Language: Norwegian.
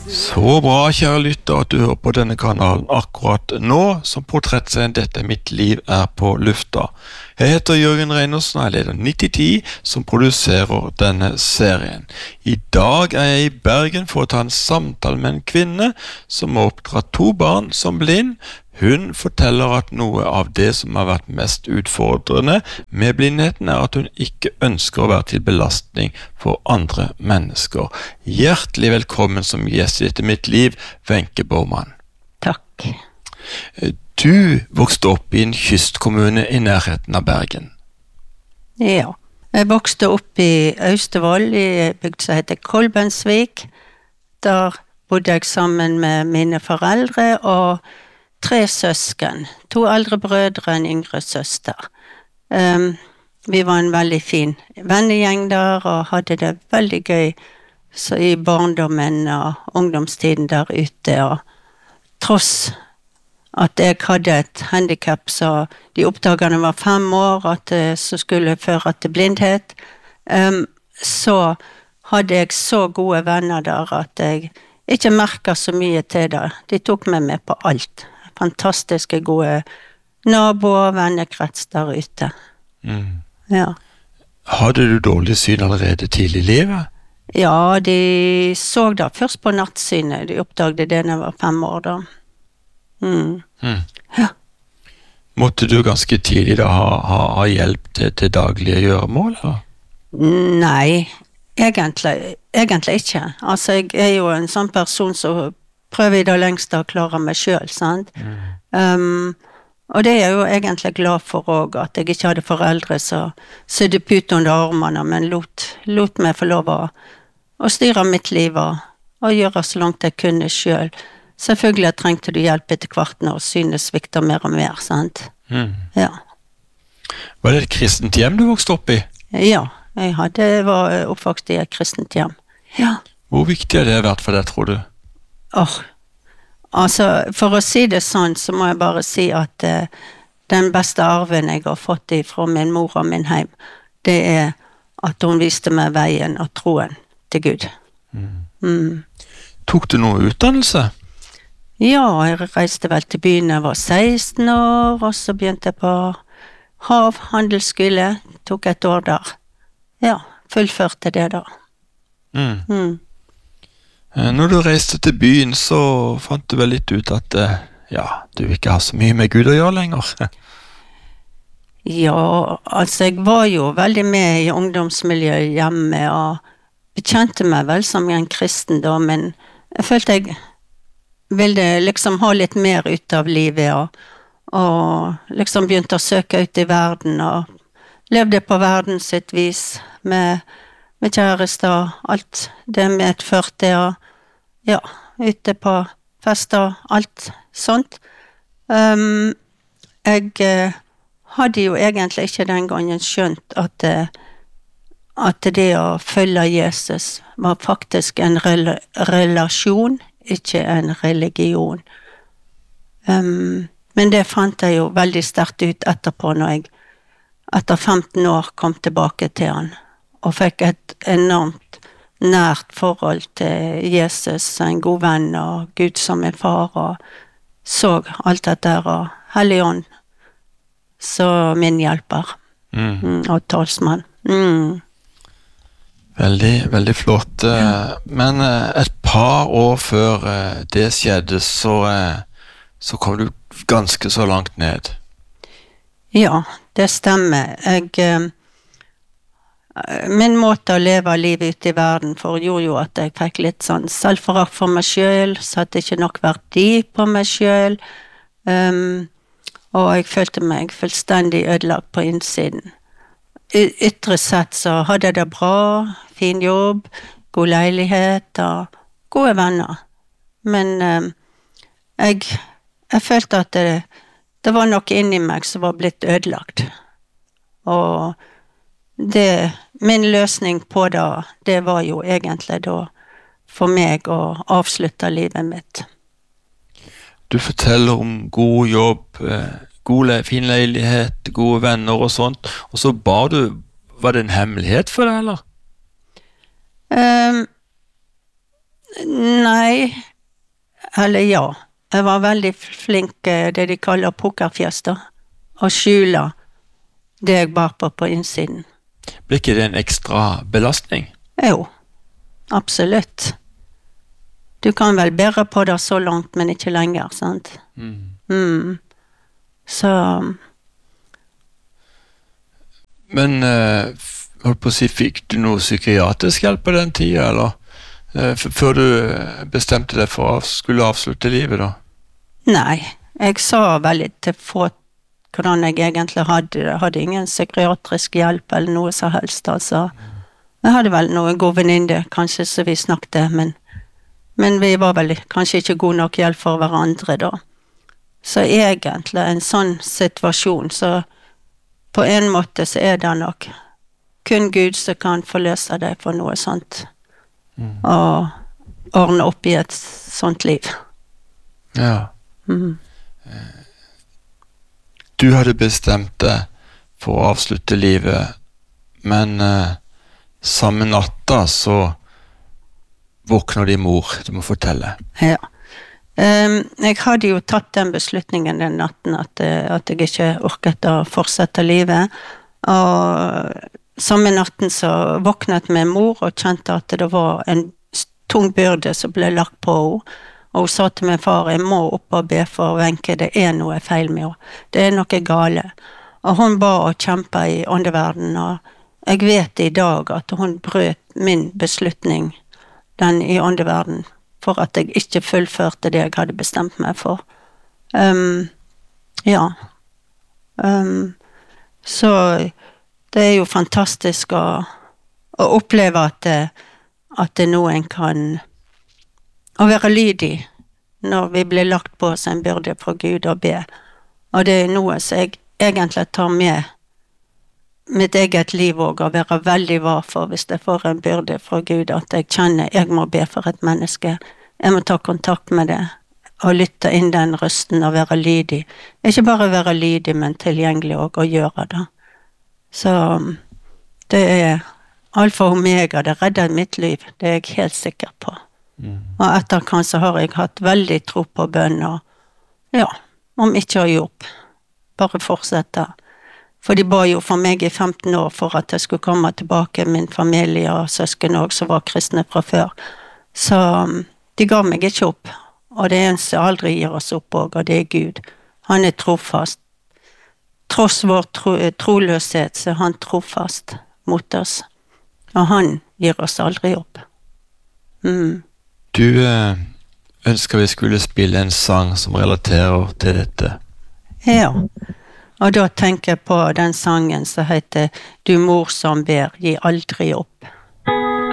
Så bra, kjære lytter, at du hører på denne kanalen akkurat nå, som portrettserien Dette er mitt liv er på lufta. Jeg heter Jørgen Reinersen, og jeg leder 9010, som produserer denne serien. I dag er jeg i Bergen for å ta en samtale med en kvinne som har oppdratt 2 barn som blind. Hun forteller at noe av det som har vært mest utfordrende med blindheten er at hun ikke ønsker å være til belastning for andre mennesker. Hjertelig velkommen som gjest i Dette mitt liv, Wenche Baumann. Takk. Du vokste opp i en kystkommune i nærheten av Bergen. Ja, jeg vokste opp i Austevoll, i en bygd som heter Kolbensvik. Der bodde jeg sammen med mine foreldre og 3 søsken, 2 eldre brødre og en yngre søster. Vi var en veldig fin vennegjeng der, og hadde det veldig gøy så i barndommen og ungdomstiden der ute. Og tross at jeg hadde et handicap, så de oppdaget når jeg var 5 år at det så skulle føre til blindhet, så hadde jeg så gode venner der at jeg ikke merket så mye til det. De tok meg med på alt. Fantastiske gode naboer, vennekrets der ute. Ja. Hadde du dårlig syn allerede tidlig i livet? Ja, de så det først på nattsynet. De oppdaget det når jeg var 5 år da. Ja. Måtte du ganske tidlig da ha hjelp til daglige gjøremål? Eller? Nei, egentlig ikke. Altså, jeg er jo en sånn person som prøver i det lengste å klare meg selv, sant? Og det er jeg jo egentlig glad for også, at jeg ikke hadde foreldre som sydde put under armene, men lot meg få lov å styre mitt liv og gjøre så langt jeg kunne selv. Selvfølgelig trengte du hjelp etter hvert når synet svikter mer og mer, sant? Ja. Var det et kristent hjem du vokste opp i? Ja, jeg var oppvokst i et kristent hjem. Ja. Hvor viktig har det vært for deg, tror du? Altså, for å si det sånn, så må jeg bare si at den beste arven jeg har fått fra min mor og min heim, det er at hun viste meg veien og troen til Gud. Tok du noe utdannelse? Ja, jeg reiste vel til byen da jeg var 16 år, og så begynte jeg på havhandelsskole, tok et år der. Ja, fullførte det da. Når du reiste til byen, så fant du vel litt ut at du ikke har så mye med Gud å gjøre lenger. Ja, altså jeg var jo veldig med i ungdomsmiljøet hjemme, og bekjente meg vel som en kristen da, men jeg følte jeg ville liksom ha litt mer ut av livet, og liksom begynte å søke ut i verden, og levde på verden sitt vis, med kjæreste og alt det medførte, og ja, ute på fest og alt sånt. Jeg hadde jo egentlig ikke den gangen skjønt at det å følge Jesus var faktisk en relasjon, ikke en religion. Men det fant jeg jo veldig sterkt ut etterpå, når jeg etter 15 år kom tilbake til han, og fikk et enormt nært forhold til Jesus, en god venn, og Gud som min far, og så alt dette der, og Helligånd, så min hjelper, og talsmann. Veldig, veldig flott. Men et par år før det skjedde, så kom du ganske så langt ned. Ja, det stemmer. Min måte å leve livet ute i verden for gjorde jo at jeg fikk litt sånn selvforakt for meg selv, satte ikke nok verdi på meg selv, og jeg følte meg fullstendig ødelagt på innsiden. Ytre sett så hadde jeg det bra, fin jobb, god leilighet og gode venner. Men jeg følte at det var noe inni meg som var blitt ødelagt. Og min løsning på det var jo egentlig da for meg å avslutte livet mitt. Du forteller om god jobb, fin leilighet, gode venner og sånt, og så var det en hemmelighet for deg, eller? Nei, eller ja. Jeg var veldig flink, det de kaller pokerfjes da, å skjule det jeg bar på innsiden. Blir ikke det en ekstra belastning? Jo, absolutt. Du kan vel bære på det så langt, men ikke lenger, sant? Så... Men holdt på å si, fikk du noe psykiatrisk hjelp på den tida, eller? Før du bestemte deg for å skulle avslutte livet, da? Nei, jeg sa veldig til få hvordan jeg egentlig hadde det. Jeg hadde ingen psykiatrisk hjelp eller noe så helst, altså. Jeg hadde vel noen gode venninner, kanskje, så vi snakket, men vi var vel kanskje ikke god nok hjelp for hverandre da. Så egentlig en sånn situasjon, så på en måte så det nok kun Gud som kan forløse deg for noe sånt. Og ordne opp i et sånt liv. Ja. Du hadde bestemt deg for å avslutte livet, men samme natta så våkner din mor. Du må fortelle. Ja. Jeg hadde jo tatt den beslutningen den natten at jeg ikke orket å fortsette livet. Og samme natten så våknet min mor og kjente at det var en tung byrde som ble lagt på henne. Og hun sa til min far, jeg må opp og be for Wenche, det noe feil med henne. Det noe gale. Og hun ba og kjempet i åndeverden, og jeg vet i dag at hun brøt min beslutning, den i åndeverden, for at jeg ikke fullførte det jeg hadde bestemt meg for. Ja. Så det jo fantastisk å oppleve at noen kan å være lydig når vi blir lagt på oss en byrde fra Gud og be. Og det noe som jeg egentlig tar med mitt eget liv og være veldig var for hvis jeg får en byrde fra Gud, at jeg kjenner jeg må be for et menneske. Jeg må ta kontakt med det og lytte inn den røsten og være lydig. Ikke bare være lydig, men tilgjengelig og gjøre det. Så det alfa og omega, det redder mitt liv, det jeg helt sikker på. Og etter kanskje har jeg hatt veldig tro på bønn, og ja, om ikke å gi opp, bare fortsette. For de ba jo for meg i 15 år for at jeg skulle komme tilbake, min familie og søsken også, som var kristne fra før. Så de ga meg ikke opp, og det eneste aldri gir oss opp, og det Gud. Han trofast. Tross vår troløshet, så han trofast mot oss. Og han gir oss aldri opp. Du ønsker vi skulle spille en sang som relaterer til dette. Ja, og da tenker jeg på den sangen som heter «Du mor som ber, gi aldri opp».